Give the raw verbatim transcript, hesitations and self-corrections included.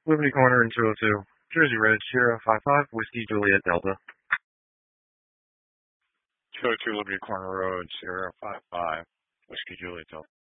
Liberty Corner in two oh two. Jersey Red, Sierra five five, Whiskey Juliet Delta. two oh two Liberty Corner Road, Sierra five five, Whiskey Juliet Delta.